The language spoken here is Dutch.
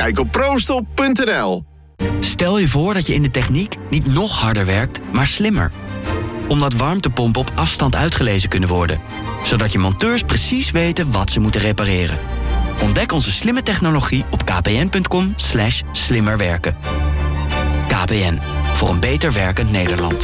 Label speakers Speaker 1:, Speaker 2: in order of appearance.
Speaker 1: Kijk op proostop.nl.
Speaker 2: Stel je voor dat je in de techniek niet nog harder werkt, maar slimmer. Omdat warmtepompen op afstand uitgelezen kunnen worden. Zodat je monteurs precies weten wat ze moeten repareren. Ontdek onze slimme technologie op kpn.com/slimmerwerken. KPN, voor een beter werkend Nederland.